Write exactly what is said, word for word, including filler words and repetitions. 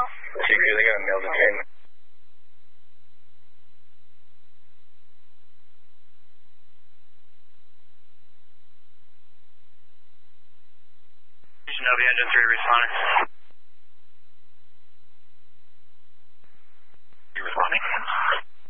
Chief, they got a male detainment. Nova Engine three responding.